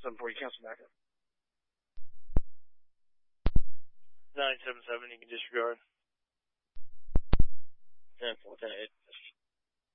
974, you cancel back up. 977, you can disregard. 10-4, 10-8.